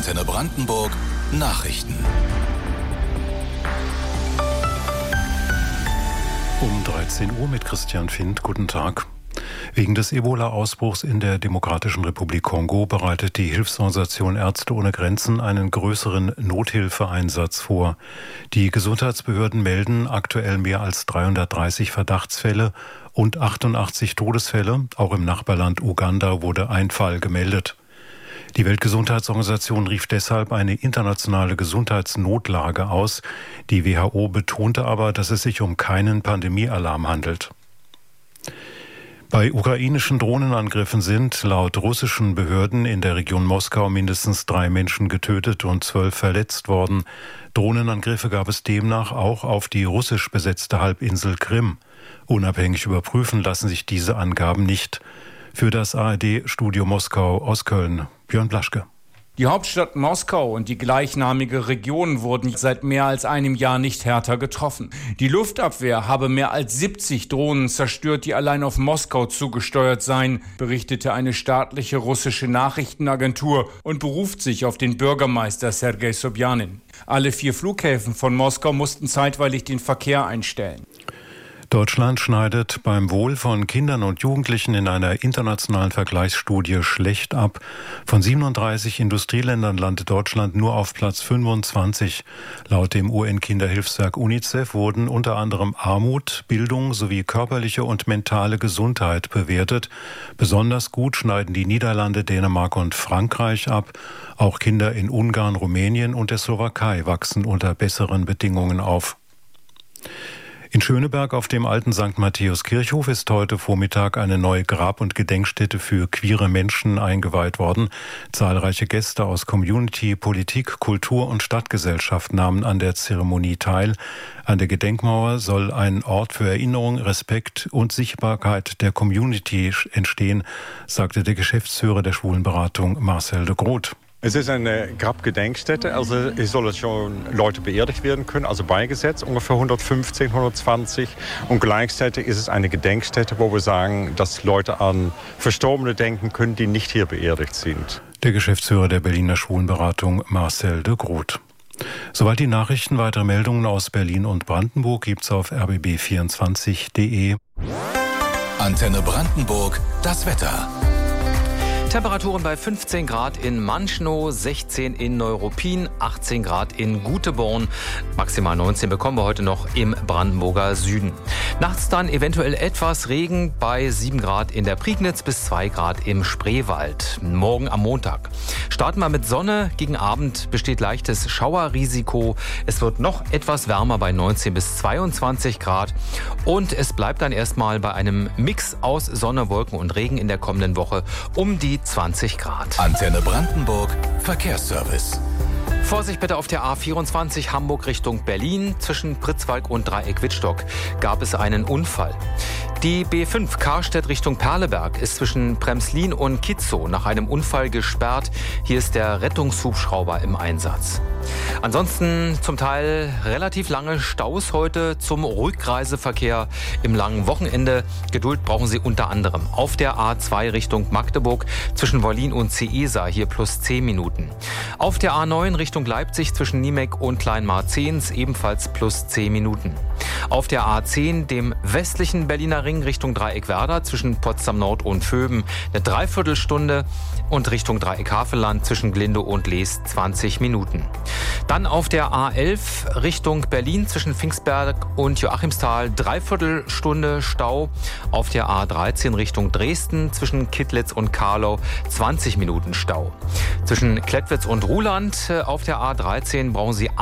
Antenne Brandenburg Nachrichten. Um 13 Uhr mit Christian Findt. Guten Tag. Wegen des Ebola-Ausbruchs in der Demokratischen Republik Kongo bereitet die Hilfsorganisation Ärzte ohne Grenzen einen größeren Nothilfeeinsatz vor. Die Gesundheitsbehörden melden aktuell mehr als 330 Verdachtsfälle und 88 Todesfälle. Auch im Nachbarland Uganda wurde ein Fall gemeldet. Die Weltgesundheitsorganisation rief deshalb eine internationale Gesundheitsnotlage aus. Die WHO betonte aber, dass es sich um keinen Pandemiealarm handelt. Bei ukrainischen Drohnenangriffen sind laut russischen Behörden in der Region Moskau mindestens 3 Menschen getötet und 12 verletzt worden. Drohnenangriffe gab es demnach auch auf die russisch besetzte Halbinsel Krim. Unabhängig überprüfen lassen sich diese Angaben nicht. Für das ARD-Studio Moskau aus Köln, Björn Blaschke. Die Hauptstadt Moskau und die gleichnamige Region wurden seit mehr als einem Jahr nicht härter getroffen. Die Luftabwehr habe mehr als 70 Drohnen zerstört, die allein auf Moskau zugesteuert seien, berichtete eine staatliche russische Nachrichtenagentur und beruft sich auf den Bürgermeister Sergei Sobjanin. Alle 4 Flughäfen von Moskau mussten zeitweilig den Verkehr einstellen. Deutschland schneidet beim Wohl von Kindern und Jugendlichen in einer internationalen Vergleichsstudie schlecht ab. Von 37 Industrieländern landet Deutschland nur auf Platz 25. Laut dem UN-Kinderhilfswerk UNICEF wurden unter anderem Armut, Bildung sowie körperliche und mentale Gesundheit bewertet. Besonders gut schneiden die Niederlande, Dänemark und Frankreich ab. Auch Kinder in Ungarn, Rumänien und der Slowakei wachsen unter besseren Bedingungen auf. In Schöneberg auf dem alten St. Matthäus-Kirchhof ist heute Vormittag eine neue Grab- und Gedenkstätte für queere Menschen eingeweiht worden. Zahlreiche Gäste aus Community, Politik, Kultur und Stadtgesellschaft nahmen an der Zeremonie teil. An der Gedenkmauer soll ein Ort für Erinnerung, Respekt und Sichtbarkeit der Community entstehen, sagte der Geschäftsführer der Schwulenberatung Marcel de Groot. Es ist eine Grabgedenkstätte, also es sollen schon Leute beerdigt werden können, also beigesetzt, ungefähr 115, 120. Und gleichzeitig ist es eine Gedenkstätte, wo wir sagen, dass Leute an Verstorbene denken können, die nicht hier beerdigt sind. Der Geschäftsführer der Berliner Schwulenberatung Marcel de Groot. Soweit die Nachrichten. Weitere Meldungen aus Berlin und Brandenburg gibt's auf rbb24.de. Antenne Brandenburg, das Wetter. Temperaturen bei 15 Grad in Manschnow, 16 in Neuruppin, 18 Grad in Guteborn. Maximal 19 bekommen wir heute noch im Brandenburger Süden. Nachts dann eventuell etwas Regen bei 7 Grad in der Prignitz bis 2 Grad im Spreewald. Morgen am Montag starten wir mit Sonne. Gegen Abend besteht leichtes Schauerrisiko. Es wird noch etwas wärmer bei 19 bis 22 Grad. Und es bleibt dann erstmal bei einem Mix aus Sonne, Wolken und Regen in der kommenden Woche um die 20 Grad. Antenne Brandenburg Verkehrsservice. Vorsicht bitte auf der A24 Hamburg Richtung Berlin. Zwischen Pritzwalk und Dreieck-Wittstock gab es einen Unfall. Die B5 Karstedt Richtung Perleberg ist zwischen Premslin und Kitzow nach einem Unfall gesperrt. Hier ist der Rettungshubschrauber im Einsatz. Ansonsten zum Teil relativ lange Staus heute zum Rückreiseverkehr im langen Wochenende. Geduld brauchen Sie unter anderem auf der A2 Richtung Magdeburg zwischen Wollin und Ciesa, hier plus 10 Minuten. Auf der A9 Richtung Leipzig zwischen Niemek und Kleinmarzehns ebenfalls plus 10 Minuten. Auf der A10, dem westlichen Berliner Ring Richtung Dreieck-Werder zwischen Potsdam Nord und Vöben eine Dreiviertelstunde und Richtung Dreieck-Havelland zwischen Glinde und Lees 20 Minuten. Dann auf der A11 Richtung Berlin zwischen Pfingstberg und Joachimsthal Dreiviertelstunde Stau. Auf der A13 Richtung Dresden zwischen Kittlitz und Karlau 20 Minuten Stau. Zwischen Klettwitz und Ruhland auf der A13 brauchen Sie